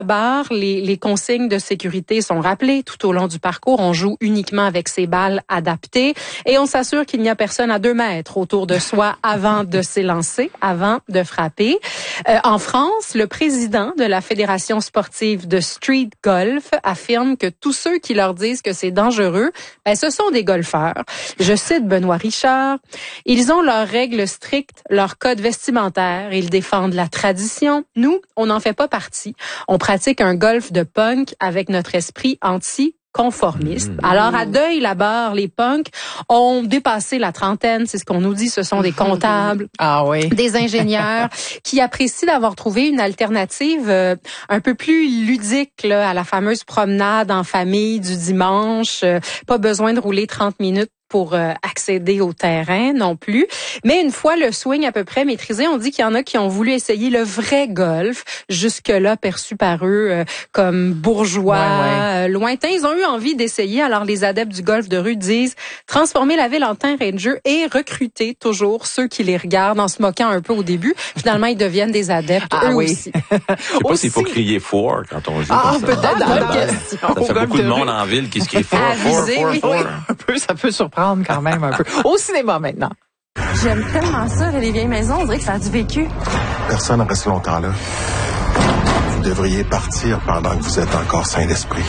bar, les consignes de sécurité sont rappelées tout au long du parcours. On joue uniquement avec ses balles adaptées et on s'assure qu'il n'y a personne à 2 mètres autour de soi avant de s'élancer, avant de frapper. En France, le président de la Fédération sportive de street golf affirme que tous ceux qui leur disent que c'est dangereux, ce sont des golfeurs. Je cite Benoît Richard. Ils ont leurs règles strictes, leur code vestimentaire. Ils défendent la tradition. Nous, on n'en fait pas partie. On pratique un golf de punk avec notre esprit anti-conformiste. Alors, à Deuil-la-Barre, les punks ont dépassé la trentaine. C'est ce qu'on nous dit. Ce sont des comptables, des ingénieurs qui apprécient d'avoir trouvé une alternative un peu plus ludique là, à la fameuse promenade en famille du dimanche. Pas besoin de rouler 30 minutes pour accéder au terrain non plus. Mais une fois le swing à peu près maîtrisé, on dit qu'il y en a qui ont voulu essayer le vrai golf, jusque-là perçu par eux comme bourgeois, lointains. Ils ont eu envie d'essayer. Alors les adeptes du golf de rue disent transformer la ville en terrain de jeu et recruter toujours ceux qui les regardent en se moquant un peu au début. Finalement, ils deviennent des adeptes eux aussi. Je sais pas s'il faut crier four quand on joue comme ça. Peut-être. Ça fait beaucoup de monde en ville qui se crie four. Un peu, ça peut surprendre quand même un peu. Au cinéma maintenant. J'aime tellement ça, les vieilles maisons. On dirait que ça a du vécu. Personne ne reste longtemps là. Vous devriez partir pendant que vous êtes encore sain d'esprit.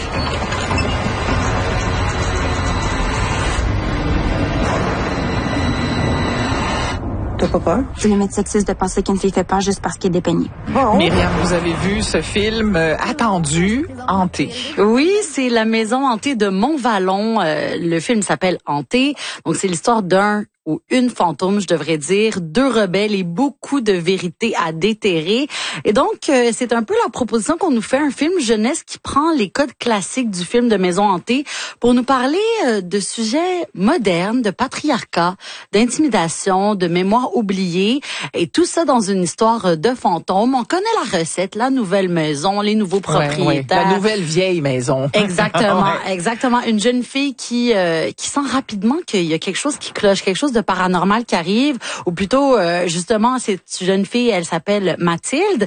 T'as pas peur? C'est limite sexiste de penser qu'une fille fait peur juste parce qu'elle est dépeignée. Myriam, vous avez vu ce film attendu, Hanté. Oui, c'est La maison hantée de Montvallon. Le film s'appelle Hanté. Donc, c'est l'histoire d'un ou une fantôme, je devrais dire, 2 rebelles et beaucoup de vérités à déterrer. Et donc, c'est un peu la proposition qu'on nous fait, un film jeunesse qui prend les codes classiques du film de maison hantée pour nous parler de sujets modernes, de patriarcat, d'intimidation, de mémoire oubliée, et tout ça dans une histoire de fantôme. On connaît la recette, la nouvelle maison, les nouveaux propriétaires. La nouvelle vieille maison. Exactement, exactement. Une jeune fille qui sent rapidement qu'il y a quelque chose qui cloche, quelque chose de paranormal qui arrive, ou plutôt justement cette jeune fille, elle s'appelle Mathilde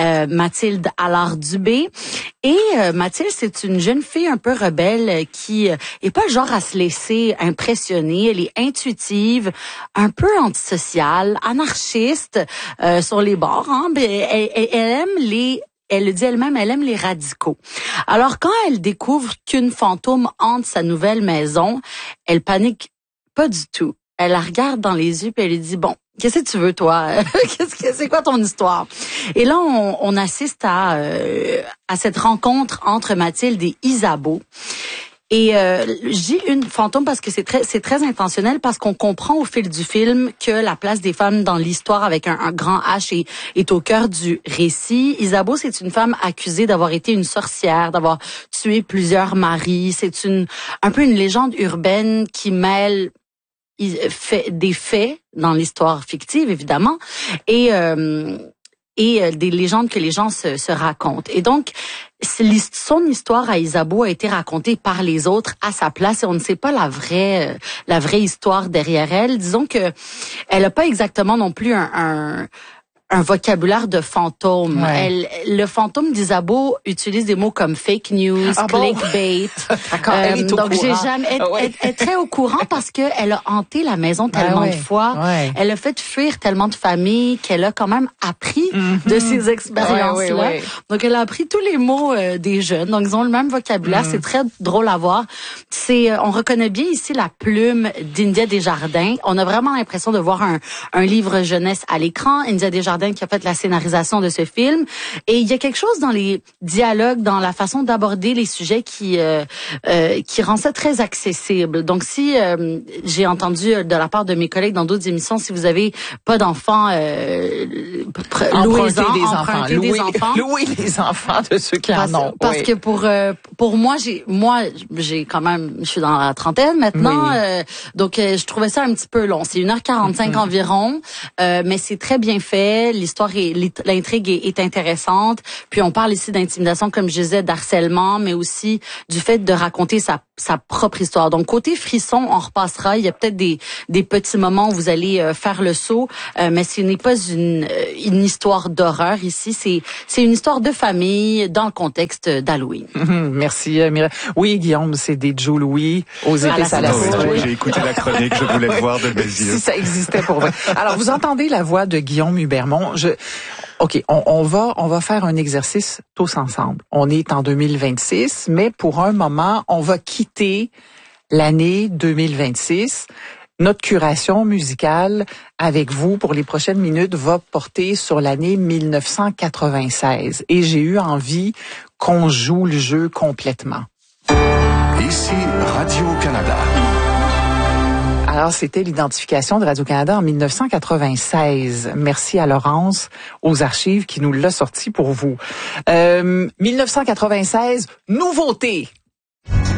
Allard-Dubé, et Mathilde, c'est une jeune fille un peu rebelle qui est pas le genre à se laisser impressionner. Elle est intuitive, un peu antisociale, anarchiste sur les bords, hein. Elle aime elle le dit elle-même, elle aime les radicaux. Alors quand elle découvre qu'une fantôme hante sa nouvelle maison, elle panique pas du tout. Elle la regarde dans les yeux puis elle lui dit, bon, qu'est-ce que tu veux, toi? C'est quoi ton histoire? Et là, on assiste à cette rencontre entre Mathilde et Isabeau. Et j'ai une fantôme parce que c'est très intentionnel, parce qu'on comprend au fil du film que la place des femmes dans l'histoire avec un grand H est au cœur du récit. Isabeau, c'est une femme accusée d'avoir été une sorcière, d'avoir tué plusieurs maris. C'est un peu une légende urbaine qui mêle des faits dans l'histoire fictive, évidemment, et des légendes que les gens se racontent. Et donc, son histoire à Isabeau a été racontée par les autres à sa place, et on ne sait pas la vraie histoire derrière elle. Disons que elle a pas exactement non plus un vocabulaire de fantôme. Ouais. Le fantôme d'Isabeau utilise des mots comme fake news, clickbait. D'accord, elle est au donc courant. Elle est très au courant parce que elle a hanté la maison tellement de fois. Ouais. Elle a fait fuir tellement de familles qu'elle a quand même appris de ces expériences-là. Ouais. Donc elle a appris tous les mots des jeunes. Donc ils ont le même vocabulaire. C'est très drôle à voir. On reconnaît bien ici la plume d'India Desjardins. On a vraiment l'impression de voir un livre jeunesse à l'écran. India Desjardins qui a fait la scénarisation de ce film. Et il y a quelque chose dans les dialogues, dans la façon d'aborder les sujets qui rend ça très accessible. Donc si j'ai entendu de la part de mes collègues dans d'autres émissions, si vous avez pas d'enfants, empruntez des enfants. Louez les enfants de ceux qui en ont. Parce que pour moi, j'ai quand même, je suis dans la trentaine maintenant, donc je trouvais ça un petit peu long. C'est 1h45 environ, mais c'est très bien fait. L'intrigue est intéressante. Puis on parle ici d'intimidation, comme je disais, d'harcèlement, mais aussi du fait de raconter sa sa propre histoire. Donc, côté frisson, on repassera. Il y a peut-être des petits moments où vous allez faire le saut, mais ce n'est pas une histoire d'horreur ici. C'est une histoire de famille dans le contexte d'Halloween. Merci, Mireille. Oui, Guillaume, c'est des Joe Louis aux épices à la citrouille. Oui, j'ai écouté la chronique, je voulais le voir de mes yeux. Si ça existait pour vrai. Alors, vous entendez la voix de Guillaume Hubermont. OK, on va faire un exercice tous ensemble. On est en 2026, mais pour un moment, on va quitter l'année 2026. Notre curation musicale avec vous pour les prochaines minutes va porter sur l'année 1996. Et j'ai eu envie qu'on joue le jeu complètement. Ici Radio-Canada. Alors, c'était l'identification de Radio-Canada en 1996. Merci à Laurence, aux archives, qui nous l'a sorti pour vous. 1996, nouveauté.